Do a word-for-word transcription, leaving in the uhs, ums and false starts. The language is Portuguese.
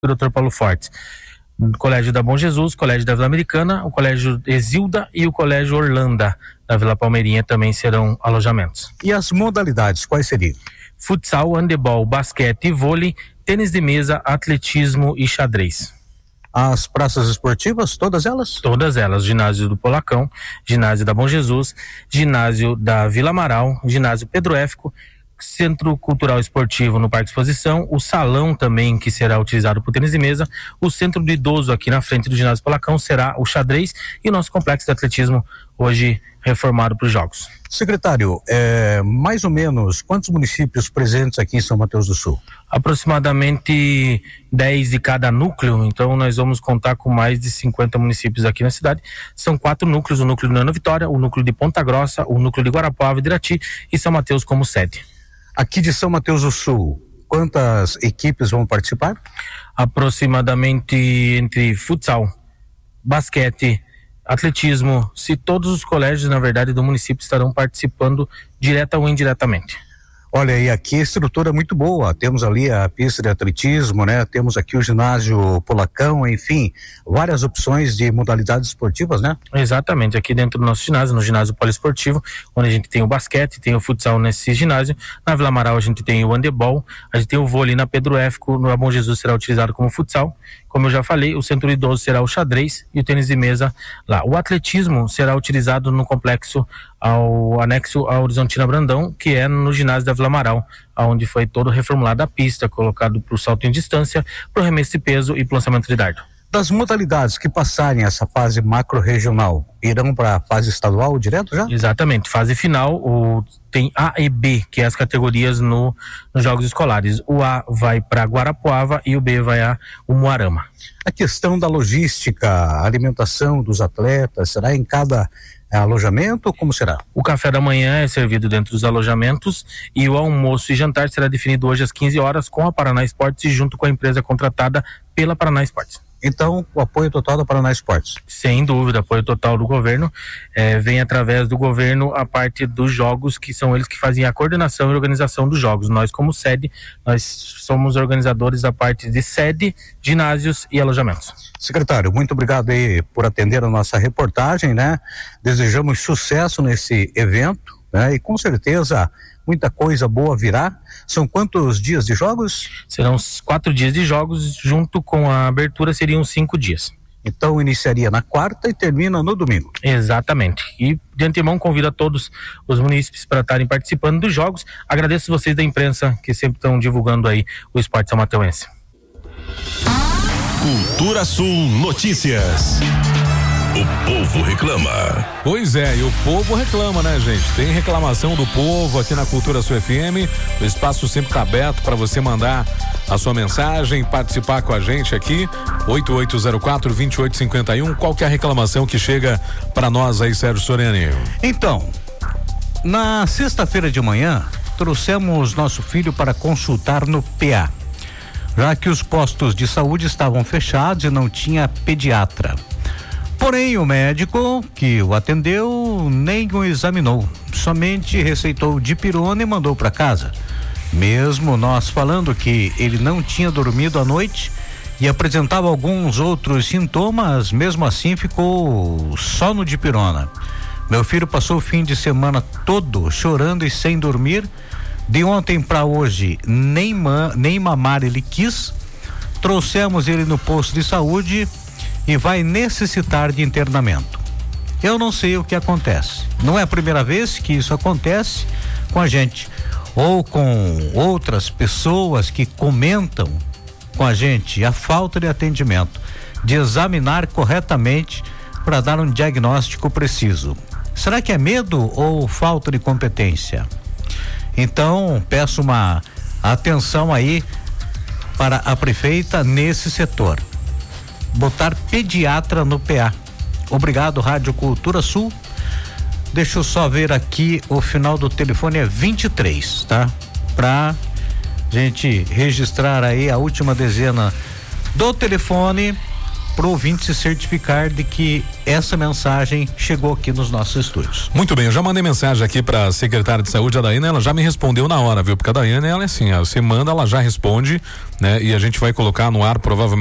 doutor Paulo Fortes. O Colégio da Bom Jesus, o Colégio da Vila Americana, o Colégio Exilda e o Colégio Orlanda da Vila Palmeirinha também serão alojamentos. E as modalidades, quais seriam? Futsal, handebol, basquete, vôlei, tênis de mesa, atletismo e xadrez. As praças esportivas, todas elas? Todas elas, ginásio do Polacão, ginásio da Bom Jesus, ginásio da Vila Amaral, ginásio Pedro Éfico, Centro Cultural Esportivo no Parque Exposição, o salão também que será utilizado por tênis de mesa, o centro do idoso aqui na frente do ginásio Polacão será o xadrez e o nosso complexo de atletismo hoje reformado para os jogos. Secretário, é, mais ou menos quantos municípios presentes aqui em São Mateus do Sul? Aproximadamente dez de cada núcleo, então nós vamos contar com mais de cinquenta municípios aqui na cidade. São quatro núcleos, o núcleo de Nova Vitória, o núcleo de Ponta Grossa, o núcleo de Guarapuava e Irati e São Mateus como sede. Aqui de São Mateus do Sul, quantas equipes vão participar? Aproximadamente entre futsal, basquete, atletismo, se todos os colégios, na verdade, do município estarão participando direta ou indiretamente. Olha, e aqui a estrutura é muito boa, temos ali a pista de atletismo, né? Temos aqui o ginásio Polacão, enfim, várias opções de modalidades esportivas, né? Exatamente, aqui dentro do nosso ginásio, no ginásio poliesportivo, onde a gente tem o basquete, tem o futsal nesse ginásio, na Vila Amaral a gente tem o handebol, a gente tem o vôlei na Pedro Éfico, no Bom Jesus será utilizado como futsal, como eu já falei, o centro idoso será o xadrez e o tênis de mesa lá. O atletismo será utilizado no complexo ao anexo ao Horizontina Brandão, que é no ginásio da Vila Amaral, onde foi todo reformulado a pista, colocado para o salto em distância, para o arremesso de peso e para o lançamento de dardo. Das modalidades que passarem essa fase macro-regional, irão para a fase estadual direto já? Exatamente, fase final, o, tem A e B, que é as categorias no, nos jogos escolares. O A vai para Guarapuava e o B vai a Umuarama. A questão da logística, a alimentação dos atletas, será em cada é, alojamento ou como será? O café da manhã é servido dentro dos alojamentos e o almoço e jantar será definido hoje às quinze horas com a Paraná Esportes e junto com a empresa contratada pela Paraná Esportes. Então, o apoio total da Paraná Esportes? Sem dúvida, apoio total do governo, é, vem através do governo a parte dos jogos, que são eles que fazem a coordenação e organização dos jogos. Nós, como sede, nós somos organizadores da parte de sede, ginásios e alojamentos. Secretário, muito obrigado aí por atender a nossa reportagem, né? Desejamos sucesso nesse evento, né? E com certeza muita coisa boa virá. São quantos dias de jogos? Serão quatro dias de jogos, junto com a abertura seriam cinco dias. Então iniciaria na quarta e termina no domingo. Exatamente. E de antemão convido a todos os munícipes para estarem participando dos jogos. Agradeço vocês da imprensa que sempre estão divulgando aí o esporte são-mateuense. Cultura Sul Notícias. O povo reclama. Pois é, e o povo reclama, né, gente? Tem reclamação do povo aqui na Cultura Sul F M. O espaço sempre está aberto para você mandar a sua mensagem, participar com a gente aqui. oito oito zero quatro, dois oito cinco um. Qual que é a reclamação que chega para nós aí, Sérgio Soriani? Então, na sexta-feira de manhã, trouxemos nosso filho para consultar no P A, já que os postos de saúde estavam fechados e não tinha pediatra. Porém, o médico que o atendeu nem o examinou, somente receitou dipirona e mandou para casa. Mesmo nós falando que ele não tinha dormido à noite e apresentava alguns outros sintomas, mesmo assim ficou só no dipirona. Meu filho passou o fim de semana todo chorando e sem dormir. De ontem para hoje, nem, ma, nem mamar ele quis. Trouxemos ele no posto de saúde e vai necessitar de internamento. Eu não sei o que acontece. Não é a primeira vez que isso acontece com a gente ou com outras pessoas que comentam com a gente a falta de atendimento, de examinar corretamente para dar um diagnóstico preciso. Será que é medo ou falta de competência? Então, peço uma atenção aí para a prefeita nesse setor. Botar pediatra no P A. Obrigado, Rádio Cultura Sul. Deixa eu só ver aqui, o final do telefone é vinte e três, tá? Pra gente registrar aí a última dezena do telefone pro ouvinte se certificar de que essa mensagem chegou aqui nos nossos estúdios. Muito bem, eu já mandei mensagem aqui para a secretária de saúde, a Daiane, ela já me respondeu na hora, viu? Porque a Daiane, ela é assim, ó, você manda, ela já responde, né? E a gente vai colocar no ar provavelmente